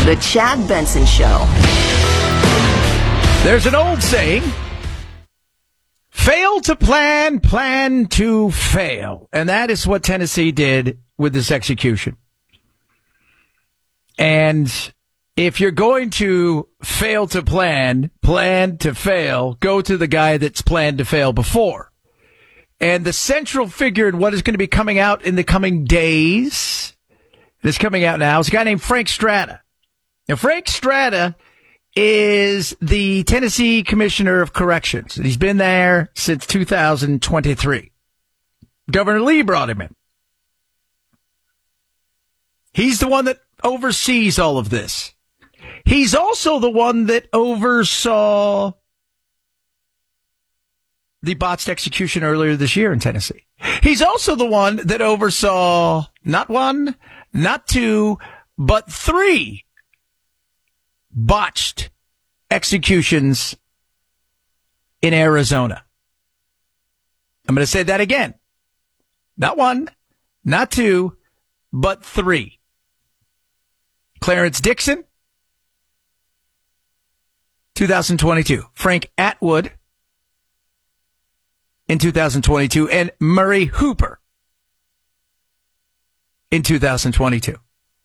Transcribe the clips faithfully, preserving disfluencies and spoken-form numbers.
The Chad Benson Show. There's an old saying, fail to plan, plan to fail. And that is what Tennessee did with this execution. And if you're going to fail to plan, plan to fail, go to the guy that's planned to fail before. And the central figure in what is going to be coming out in the coming days, that's coming out now, is a guy named Frank Strata. Now, Frank Strata is the Tennessee Commissioner of Corrections. He's been there since two thousand twenty-three. Governor Lee brought him in. He's the one that oversees all of this. He's also the one that oversaw the botched execution earlier this year in Tennessee. He's also the one that oversaw not one, not two, but three botched executions in Arizona. I'm going to say that again. Not one, not two, but three. Clarence Dixon, two thousand twenty-two. Frank Atwood in two thousand twenty-two. And Murray Hooper in two thousand twenty-two.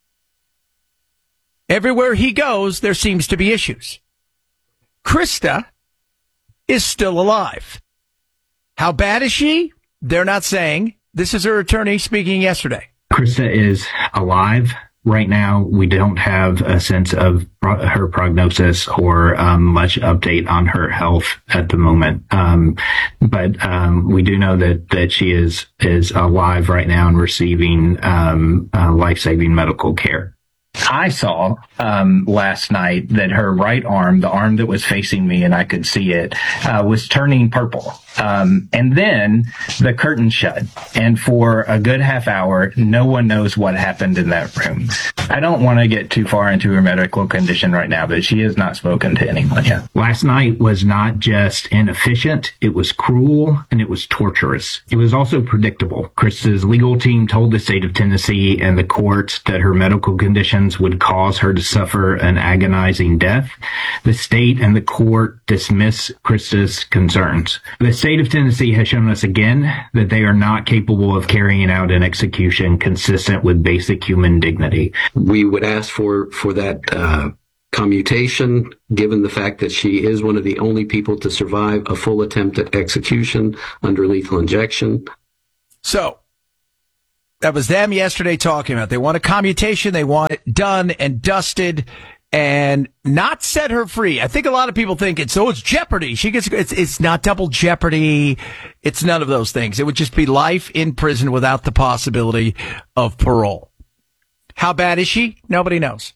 Everywhere he goes, there seems to be issues. Krista is still alive. How bad is she? They're not saying. This is her attorney speaking yesterday. Krista is alive. Right now, we don't have a sense of pro- her prognosis or um, much update on her health at the moment. Um, but um, we do know that, that she is is alive right now and receiving um, uh, life-saving medical care. I saw um, last night that her right arm, the arm that was facing me and I could see it, uh, was turning purple. Um, and then the curtain shut. And for a good half hour, no one knows what happened in that room. I don't want to get too far into her medical condition right now, but she has not spoken to anyone yet. Last night was not just inefficient, it was cruel, and it was torturous. It was also predictable. Krista's legal team told the state of Tennessee and the courts that her medical conditions would cause her to suffer an agonizing death. The state and the court dismiss Krista's concerns. The state of Tennessee has shown us again that they are not capable of carrying out an execution consistent with basic human dignity. We would ask for, for that uh, commutation, given the fact that she is one of the only people to survive a full attempt at execution under lethal injection. So, that was them yesterday talking about. They want a commutation. They want it done and dusted and not set her free. I think a lot of people think it's, oh, it's jeopardy. She gets, it's, it's not double jeopardy. It's none of those things. It would just be life in prison without the possibility of parole. How bad is she? Nobody knows.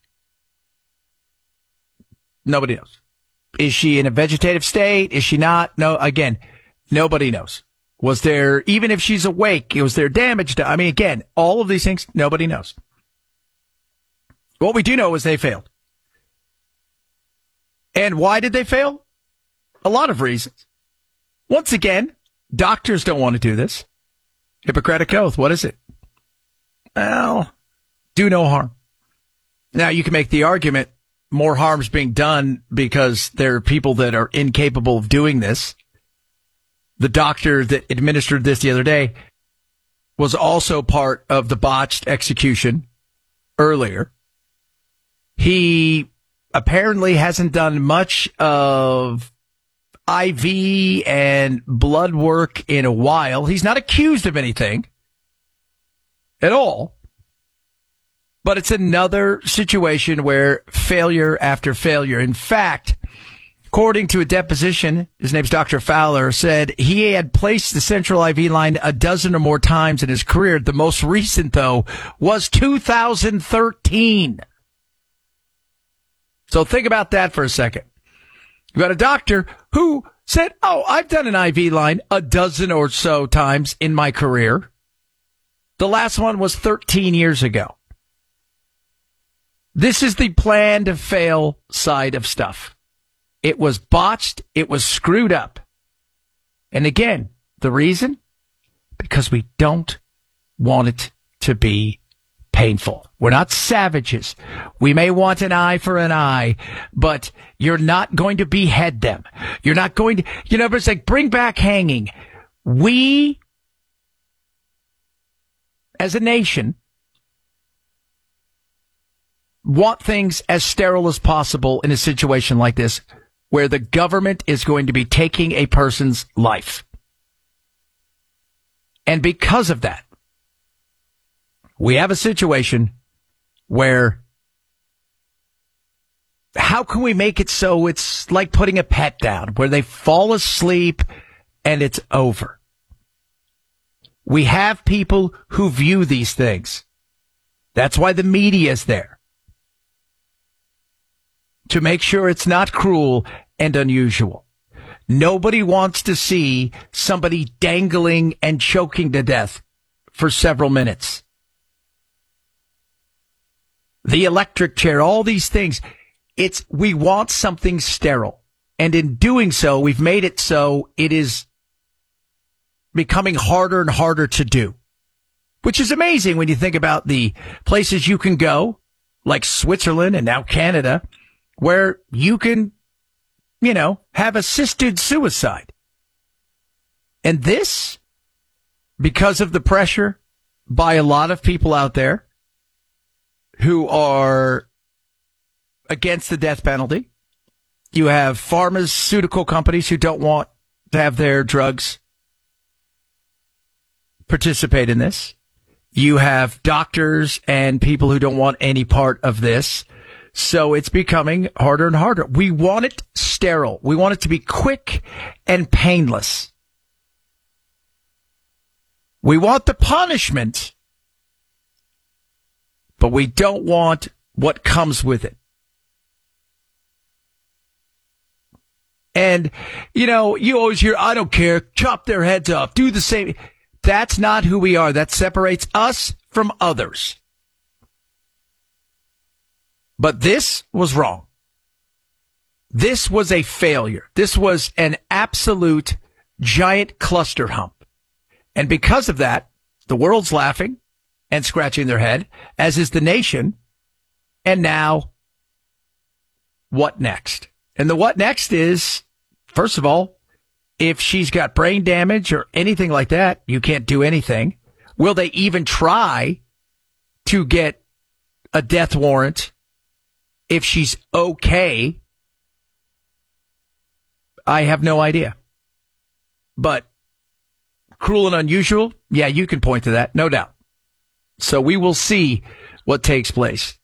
Nobody knows. Is she in a vegetative state? Is she not? No, again, nobody knows. Was there, even if she's awake, was there damage to, I mean, again, all of these things, nobody knows. What we do know is they failed. And why did they fail? A lot of reasons. Once again, doctors don't want to do this. Hippocratic Oath, what is it? Well, do no harm. Now, you can make the argument more harm's being done because there are people that are incapable of doing this. The doctor that administered this the other day was also part of the botched execution earlier. He apparently hasn't done much of I V and blood work in a while. He's not accused of anything at all. But it's another situation where failure after failure. In fact, according to a deposition, his name's Doctor Fowler, said he had placed the central I V line a dozen or more times in his career. The most recent, though, was two thousand thirteen. So think about that for a second. You've got a doctor who said, oh, I've done an I V line a dozen or so times in my career. The last one was thirteen years ago. This is the plan to fail side of stuff. It was botched. It was screwed up. And again, the reason? Because we don't want it to be painful. We're not savages. We may want an eye for an eye, but you're not going to behead them. You're not going to, you know, it's like bring back hanging. We, as a nation, want things as sterile as possible in a situation like this, where the government is going to be taking a person's life. And because of that, we have a situation where how can we make it so it's like putting a pet down, where they fall asleep and it's over? We have people who view these things. That's why the media is there, to make sure it's not cruel and unusual. Nobody wants to see somebody dangling and choking to death for several minutes. The electric chair, all these things. It's, we want something sterile. And in doing so, we've made it so it is becoming harder and harder to do, which is amazing when you think about the places you can go, like Switzerland and now Canada, where you can, you know, have assisted suicide. And this, because of the pressure by a lot of people out there who are against the death penalty. You have pharmaceutical companies who don't want to have their drugs participate in this. You have doctors and people who don't want any part of this. So it's becoming harder and harder. We want it sterile. We want it to be quick and painless. We want the punishment, but we don't want what comes with it. And, you know, you always hear, I don't care, chop their heads off, do the same. That's not who we are. That separates us from others. But this was wrong. This was a failure. This was an absolute giant cluster hump. And because of that, the world's laughing and scratching their head, as is the nation. And now, what next? And the what next is, first of all, if she's got brain damage or anything like that, you can't do anything. Will they even try to get a death warrant if she's okay? I have no idea. But cruel and unusual, yeah, you can point to that, no doubt. So we will see what takes place.